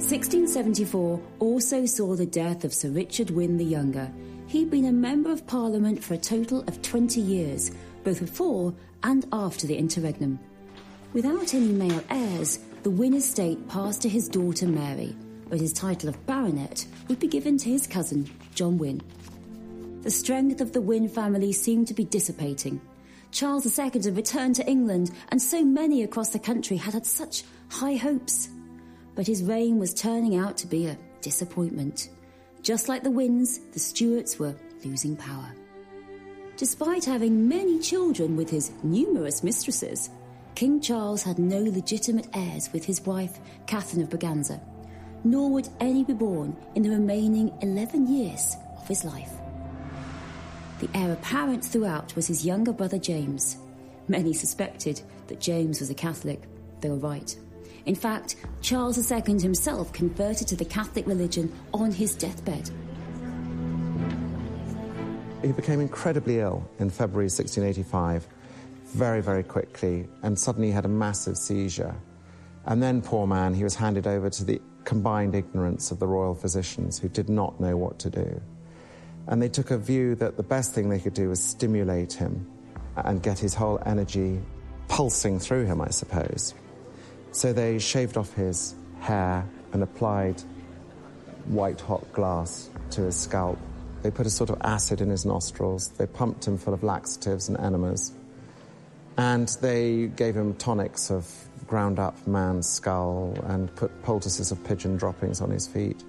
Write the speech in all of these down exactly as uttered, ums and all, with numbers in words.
sixteen seventy-four also saw the death of Sir Richard Wynne the Younger. He'd been a Member of Parliament for a total of twenty years, both before and after the interregnum. Without any male heirs, the Wynne estate passed to his daughter Mary, but his title of baronet would be given to his cousin, John Wynne. The strength of the Wynne family seemed to be dissipating. Charles the Second had returned to England, and so many across the country had had such high hopes. But his reign was turning out to be a disappointment. Just like the Wynnes, the Stuarts were losing power. Despite having many children with his numerous mistresses, King Charles had no legitimate heirs with his wife, Catherine of Braganza, nor would any be born in the remaining eleven years of his life. The heir apparent throughout was his younger brother James. Many suspected that James was a Catholic. They were right. In fact, Charles the Second himself converted to the Catholic religion on his deathbed. He became incredibly ill in February sixteen eighty-five, very, very quickly, and suddenly had a massive seizure. And then, poor man, he was handed over to the combined ignorance of the royal physicians, who did not know what to do. And they took a view that the best thing they could do was stimulate him and get his whole energy pulsing through him, I suppose. So they shaved off his hair and applied white-hot glass to his scalp. They put a sort of acid in his nostrils. They pumped him full of laxatives and enemas. And they gave him tonics of ground-up man's skull and put poultices of pigeon droppings on his feet.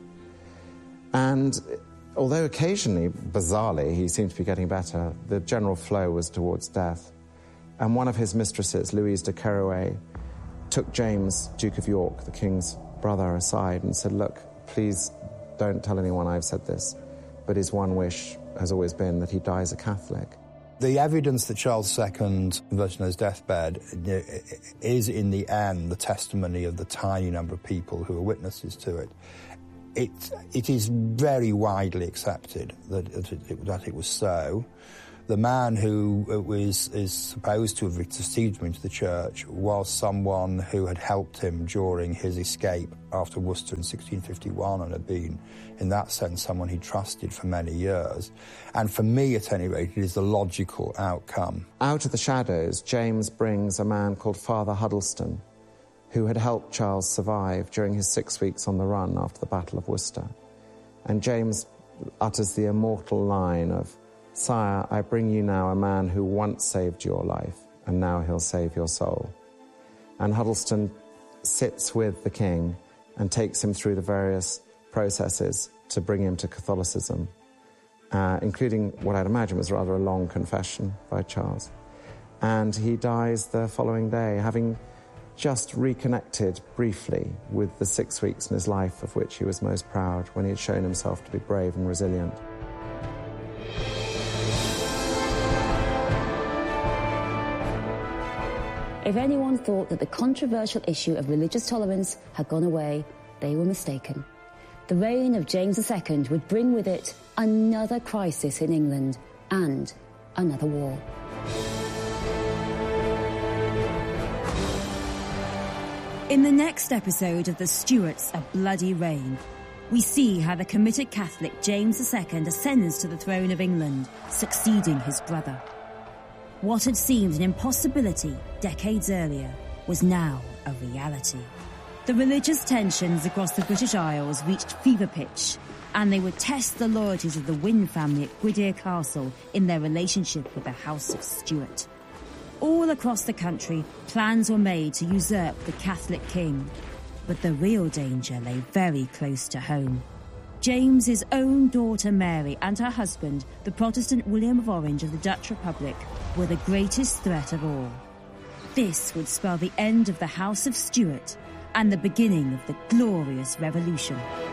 And although occasionally, bizarrely, he seemed to be getting better, the general flow was towards death. And one of his mistresses, Louise de Keroualle, took James, Duke of York, the king's brother, aside and said, look, please don't tell anyone I've said this, but his one wish has always been that he dies a Catholic. The evidence that Charles the Second converted on his deathbed is, in the end, the testimony of the tiny number of people who were witnesses to it. It, it is very widely accepted that it, that it was so. The man who was, is supposed to have received him into the church was someone who had helped him during his escape after Worcester in sixteen fifty-one and had been, in that sense, someone he trusted for many years. And for me, at any rate, it is the logical outcome. Out of the shadows, James brings a man called Father Huddleston, who had helped Charles survive during his six weeks on the run after the Battle of Worcester. And James utters the immortal line of, "Sire, I bring you now a man who once saved your life, and now he'll save your soul." And Huddleston sits with the king and takes him through the various processes to bring him to Catholicism, uh, including what I'd imagine was rather a long confession by Charles. And he dies the following day, having just reconnected briefly with the six weeks in his life of which he was most proud, when he had shown himself to be brave and resilient. If anyone thought that the controversial issue of religious tolerance had gone away, they were mistaken. The reign of James the Second would bring with it another crisis in England and another war. In the next episode of The Stuarts, A Bloody Reign, we see how the committed Catholic James the Second ascends to the throne of England, succeeding his brother. What had seemed an impossibility decades earlier was now a reality. The religious tensions across the British Isles reached fever pitch, and they would test the loyalties of the Wynne family at Gwydir Castle in their relationship with the House of Stuart. All across the country, plans were made to usurp the Catholic king, but the real danger lay very close to home. James's own daughter Mary and her husband, the Protestant William of Orange of the Dutch Republic, were the greatest threat of all. This would spell the end of the House of Stuart and the beginning of the Glorious Revolution.